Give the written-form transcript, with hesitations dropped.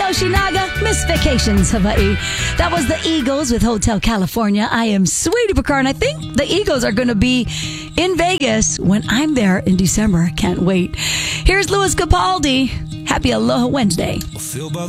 Yoshinaga, Miss Vacations, Hawaii. That was the Eagles with Hotel California. I am Sweetie Picard, and I think the Eagles are going to be in Vegas when I'm there in December. Can't wait. Here's Louis Capaldi. Happy Aloha Wednesday.